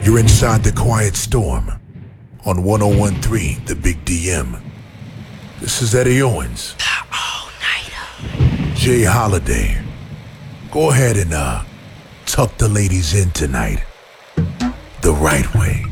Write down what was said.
You're inside the Quiet Storm on 1013 The Big DM. This is Eddie Owens. All-nighter. Jay Holiday. Go ahead and tuck the ladies in tonight. The right way.